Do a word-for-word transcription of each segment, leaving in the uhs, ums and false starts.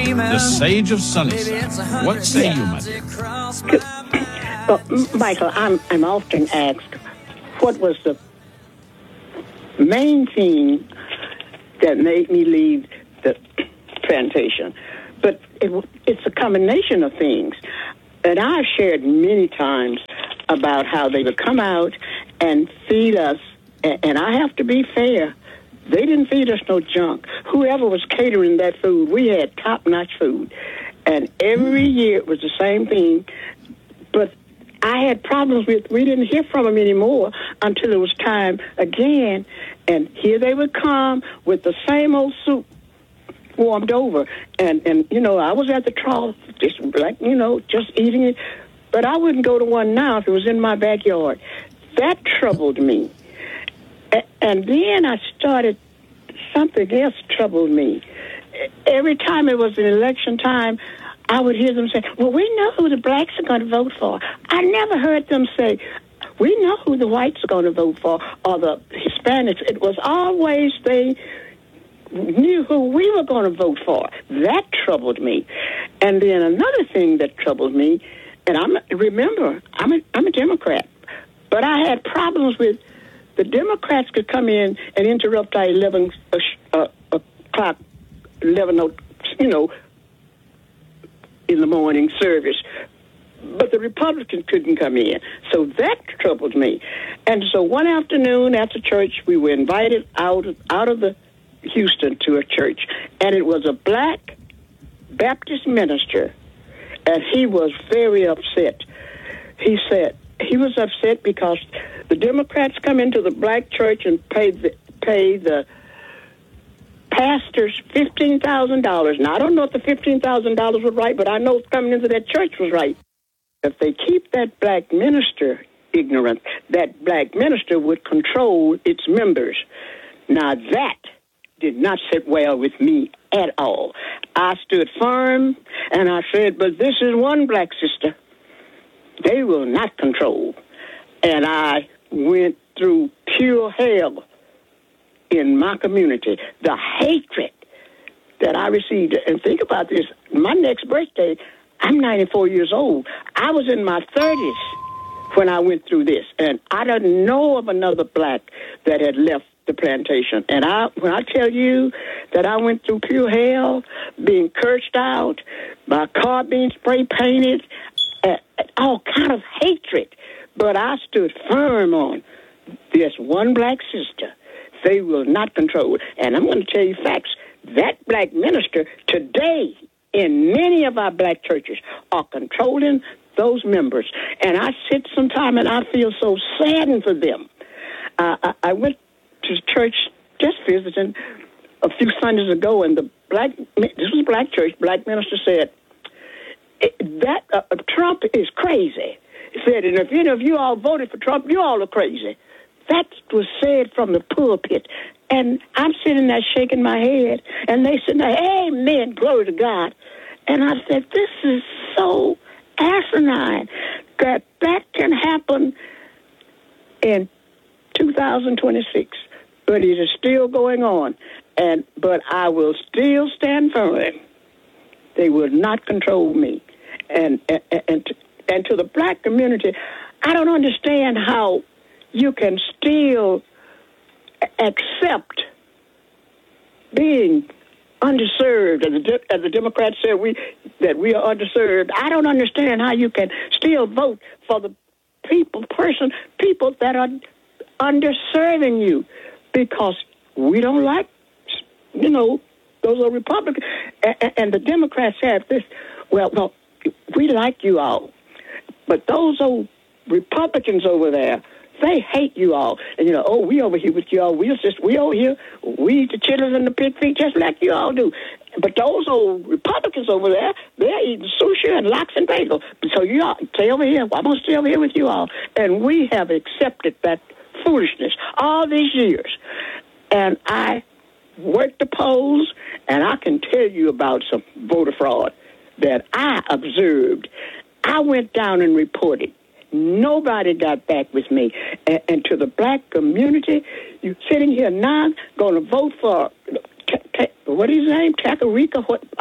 the sage of Sunnyside. What say Yeah. you, my dear? Well, M- Michael, I'm, I'm often asked, what was the main thing that made me leave the plantation? But it, it's a combination of things. And I've shared many times about how they would come out and feed us, and, and I have to be fair. They didn't feed us no junk. Whoever was catering that food, we had top-notch food. And every year it was the same thing. But I had problems with, we didn't hear from them anymore until it was time again. And here they would come with the same old soup warmed over. And, and you know, I was at the trough, just like, you know, just eating it. But I wouldn't go to one now if it was in my backyard. That troubled me. A- and then I started, something else troubled me. Every time it was an election time, I would hear them say, well, we know who the blacks are going to vote for. I never heard them say, we know who the whites are going to vote for, or the Hispanics. It was always they knew who we were going to vote for. That troubled me. And then another thing that troubled me, and I'm remember, I'm a, I'm a Democrat, but I had problems with the Democrats could come in and interrupt our eleven uh, o'clock, eleven, you know, in the morning service. But the Republicans couldn't come in. So that troubled me. And so one afternoon after church, we were invited out, out of the Houston to a church. And it was a black Baptist minister. And he was very upset. He said, he was upset because the Democrats come into the black church and pay the, pay the pastors fifteen thousand dollars. Now, I don't know if the fifteen thousand dollars was right, but I know coming into that church was right. If they keep that black minister ignorant, that black minister would control its members. Now, that did not sit well with me at all. I stood firm, and I said, but this is one black sister. They will not control. And I went through pure hell in my community. The hatred that I received. And think about this. My next birthday, I'm ninety-four years old. I was in my thirties when I went through this. And I didn't know of another black that had left the plantation. And I, when I tell you that I went through pure hell, being cursed out, my car being spray painted, uh, all kind of hatred. But I stood firm on this one black sister. They will not control. And I'm going to tell you facts. That black minister today in many of our black churches are controlling those members. And I sit sometime and I feel so saddened for them. Uh, I, I went to church just visiting a few Sundays ago, and the black, this was a black church, black minister said, that uh, Trump is crazy. He said, and if any of you all voted for Trump, you all are crazy. That was said from the pulpit. And I'm sitting there shaking my head, and they said, amen, glory to God. And I said, this is so asinine that that can happen in two thousand twenty-six. But it is still going on. And but I will still stand firm. They will not control me. And, and, and, to, and to the black community, I don't understand how you can still accept being underserved, as the, as the Democrats said, we that we are underserved. I don't understand how you can still vote for the people, person, people that are underserving you, because we don't like, you know, those are Republicans, and, and the Democrats have this. Well, well, we like you all, but those old Republicans over there, they hate you all. And, you know, oh, we over here with you all. We're just, we over here, we eat the chitlins and the pig feet just like you all do. But those old Republicans over there, they're eating sushi and lox and bagel. So you all, stay over here. I'm going to stay over here with you all. And we have accepted that foolishness all these years. And I worked the polls, and I can tell you about some voter fraud that I observed. I went down and reported. Nobody got back with me. And, and to the black community, you sitting here now going to vote for, what is his name, Takarika, what, uh,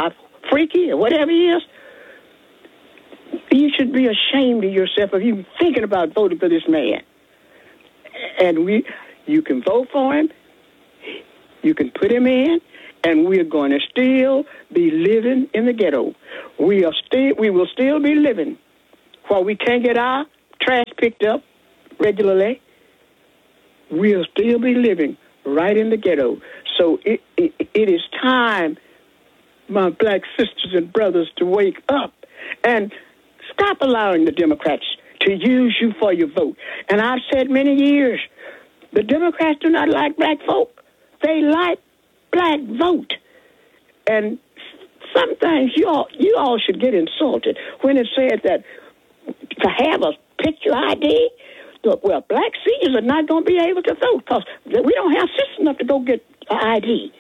freaky or whatever he is, you should be ashamed of yourself of even thinking about voting for this man. And we, you can vote for him, you can put him in, and we're going to still be living in the ghetto. We are still, we will still be living while we can't get our trash picked up regularly. We'll still be living right in the ghetto. So it, it, it is time, my black sisters and brothers, to wake up and stop allowing the Democrats to use you for your vote. And I've said many years, the Democrats do not like black folk. They like black vote. And sometimes you all, you all should get insulted when it said that to have a picture I D, well, black seniors are not going to be able to vote because we don't have sense enough to go get an I D.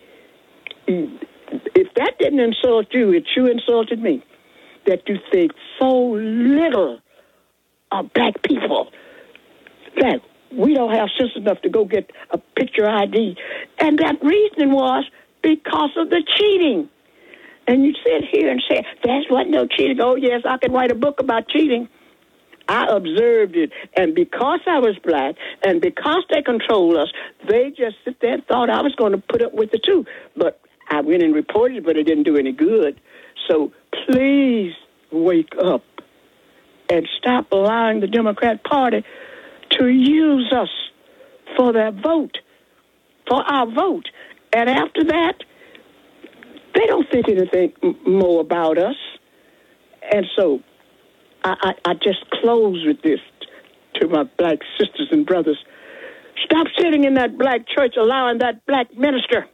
If that didn't insult you, it sure insulted me, that you think so little of black people, that we don't have sense enough to go get a picture I D. And that reason was because of the cheating. And you sit here and say, that's what no cheating. Oh, yes, I could write a book about cheating. I observed it. And because I was black and because they control us, they just sit there and thought I was going to put up with it too. But I went and reported it, but it didn't do any good. So please wake up and stop allowing the Democrat Party to use us for their vote, for our vote. And after that, they don't think anything m- more about us. And so I, I, I just close with this to my black sisters and brothers. Stop sitting in that black church allowing that black minister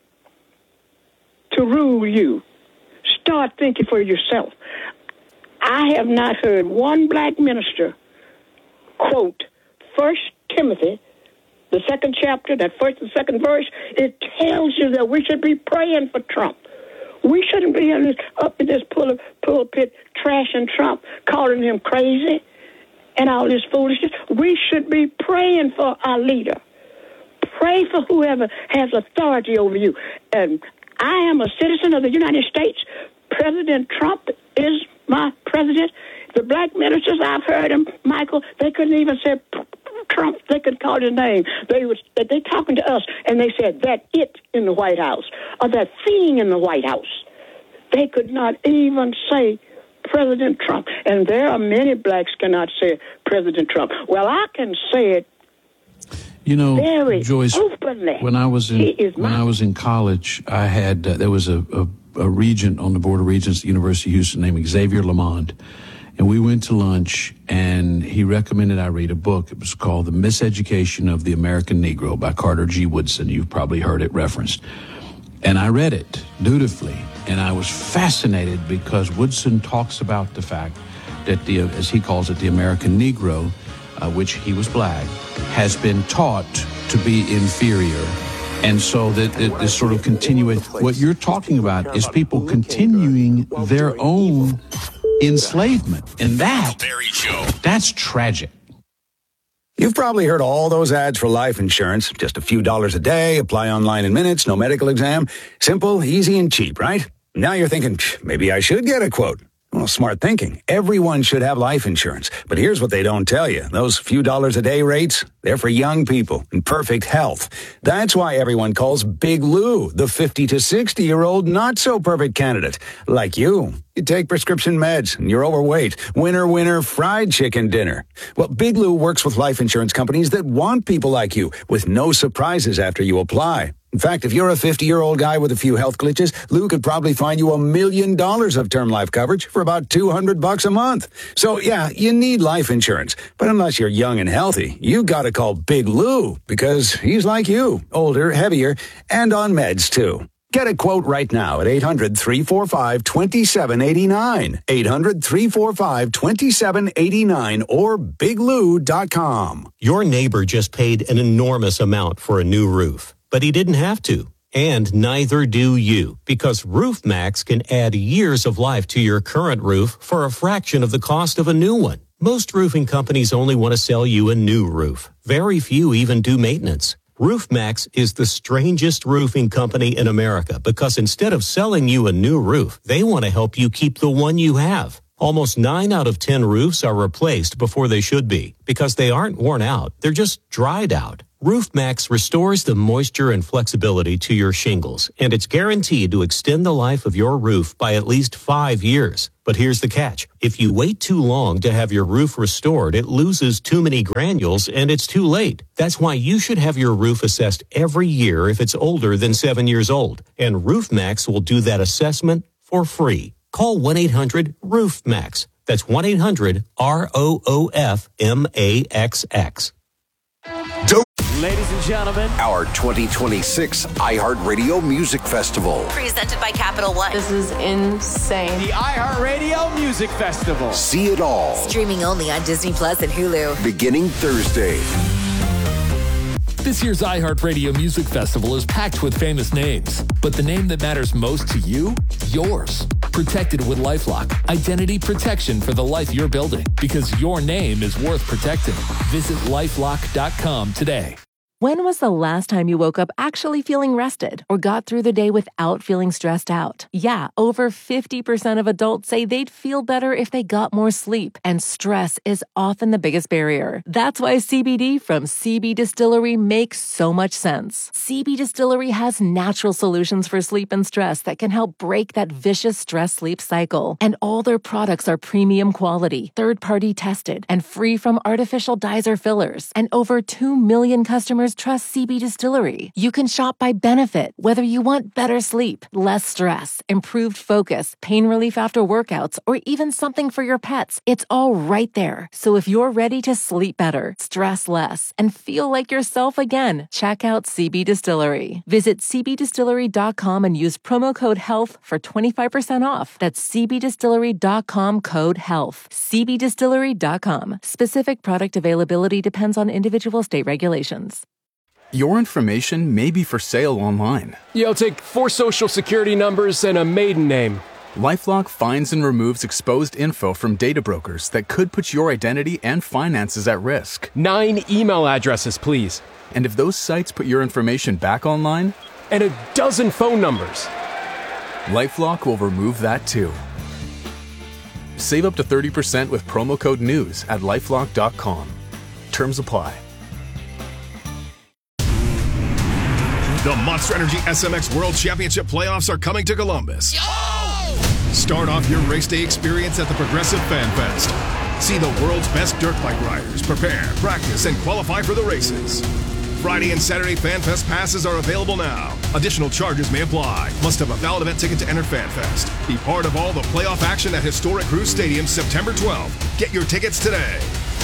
to rule you. Start thinking for yourself. I have not heard one black minister quote First Timothy, the second chapter, that first and second verse. It tells you that we should be praying for Trump. We shouldn't be in this, up in this pul- pulpit trashing Trump, calling him crazy and all this foolishness. We should be praying for our leader. Pray for whoever has authority over you. And I am a citizen of the United States. President Trump is my president. The black ministers, I've heard them, Michael, they couldn't even say Trump. They could call his name. They was they talking to us, and they said that it in the White House or that thing in the White House. They could not even say President Trump. And there are many blacks cannot say President Trump. Well, I can say it. You know, very Joyce, openly. when I was in when I was in college, I had uh, there was a, a, a regent on the board of regents at the University of Houston named Xavier Lamond, and we went to lunch, and he recommended I read a book. It was called The Miseducation of the American Negro by Carter G. Woodson. You've probably heard it referenced. And I read it dutifully, and I was fascinated because Woodson talks about the fact that the, as he calls it, the American Negro, uh, which he was black, has been taught to be inferior. And so that this sort of continuing, what you're talking about is people continuing their own enslavement. And that, that's tragic. You've probably heard all those ads for life insurance. Just a few dollars a day, apply online in minutes, no medical exam. Simple, easy, and cheap, right? Now you're thinking, maybe I should get a quote. Well, smart thinking. Everyone should have life insurance. But here's what they don't tell you. Those few dollars a day rates, they're for young people in perfect health. That's why everyone calls Big Lou the fifty to sixty-year-old not-so-perfect candidate. Like you. You take prescription meds and you're overweight. Winner, winner, fried chicken dinner. Well, Big Lou works with life insurance companies that want people like you with no surprises after you apply. In fact, if you're a fifty-year-old guy with a few health glitches, Lou could probably find you a million dollars of term life coverage for about two hundred bucks a month. So, yeah, you need life insurance. But unless you're young and healthy, you gotta call Big Lou because he's like you, older, heavier, and on meds, too. Get a quote right now at eight hundred, three four five, two seven eight nine, eight hundred, three four five, two seven eight nine, or big lou dot com. Your neighbor just paid an enormous amount for a new roof, but he didn't have to. And neither do you, because RoofMax can add years of life to your current roof for a fraction of the cost of a new one. Most roofing companies only want to sell you a new roof. Very few even do maintenance. RoofMax is the strangest roofing company in America because instead of selling you a new roof, they want to help you keep the one you have. Almost nine out of ten roofs are replaced before they should be because they aren't worn out. They're just dried out. RoofMax restores the moisture and flexibility to your shingles, and it's guaranteed to extend the life of your roof by at least five years. But here's the catch. If you wait too long to have your roof restored, it loses too many granules and it's too late. That's why you should have your roof assessed every year if it's older than seven years old. And RoofMax will do that assessment for free. Call one eight hundred roof max. That's one eight hundred R O O F M A X X. Ladies and gentlemen, our twenty twenty-six iHeartRadio Music Festival. Presented by Capital One. This is insane. The iHeartRadio Music Festival. See it all. Streaming only on Disney Plus and Hulu. Beginning Thursday. This year's iHeartRadio Music Festival is packed with famous names, but the name that matters most to you? Yours. Protected with LifeLock. Identity protection for the life you're building, because your name is worth protecting. Visit lifelock dot com today. When was the last time you woke up actually feeling rested or got through the day without feeling stressed out? Yeah, over fifty percent of adults say they'd feel better if they got more sleep, and stress is often the biggest barrier. That's why C B D from C B Distillery makes so much sense. C B Distillery has natural solutions for sleep and stress that can help break that vicious stress-sleep cycle. And all their products are premium quality, third-party tested, and free from artificial dyes or fillers. And over two million customers trust C B Distillery. You can shop by benefit, whether you want better sleep, less stress, improved focus, pain relief after workouts, or even something for your pets. It's all right there. So if you're ready to sleep better, stress less, and feel like yourself again, check out C B Distillery. Visit c b distillery dot com and use promo code HEALTH for twenty-five percent off. That's c b distillery dot com code HEALTH. c b distillery dot com. Specific product availability depends on individual state regulations. Your information may be for sale online. You'll take four social security numbers and a maiden name. LifeLock finds and removes exposed info from data brokers that could put your identity and finances at risk. Nine email addresses, please. And if those sites put your information back online? And a dozen phone numbers. LifeLock will remove that too. Save up to thirty percent with promo code NEWS at lifelock dot com. Terms apply. The Monster Energy S M X World Championship playoffs are coming to Columbus. Yo! Start off your race day experience at the Progressive Fan Fest. See the world's best dirt bike riders prepare, practice, and qualify for the races. Friday and Saturday Fan Fest passes are available now. Additional charges may apply. Must have a valid event ticket to enter Fan Fest. Be part of all the playoff action at historic Cruise Stadium September twelfth. Get your tickets today.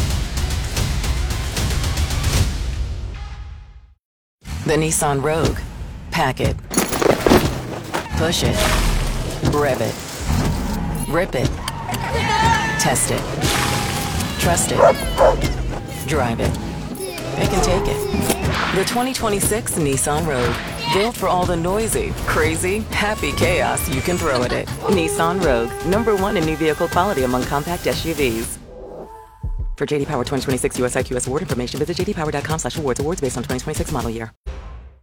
The Nissan Rogue. Pack it. Push it. Rev it. Rip it. Test it. Trust it. Drive it. It can take it. The twenty twenty-six Nissan Rogue. Built for all the noisy, crazy, happy chaos you can throw at it. Nissan Rogue. Number one in new vehicle quality among compact S U Vs. For J D Power twenty twenty-six U S I Q S award information, visit j d power dot com slash awards. Awards based on twenty twenty-six model year.